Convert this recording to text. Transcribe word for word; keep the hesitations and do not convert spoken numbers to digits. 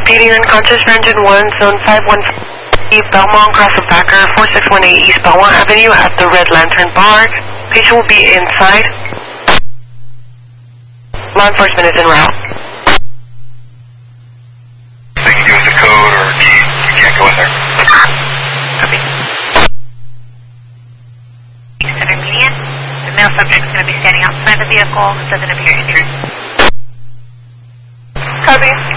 Repeating unconscious for engine one, zone five one five, Belmont, cross of Backer, four six one eight East Belmont Avenue at the Red Lantern Bar. Patient will be inside. Law enforcement is en route. They can give us a code or a key. We can't go in there. Copy. Center median. The male subject is going to be standing outside the vehicle. Doesn't appear injured. Copy.